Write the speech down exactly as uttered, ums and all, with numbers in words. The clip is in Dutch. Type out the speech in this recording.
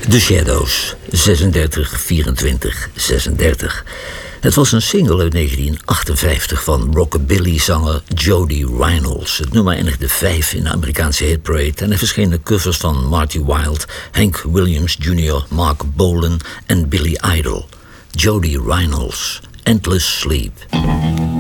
The Shadows, zesendertig vierentwintig zesendertig. Het was een single uit negentien achtenvijftig van rockabilly-zanger Jody Reynolds. Het nummer eindigde vijf in de Amerikaanse hitparade en er verschenen covers van Marty Wilde, Hank Williams junior, Mark Bolan en Billy Idol. Jody Reynolds, Endless Sleep.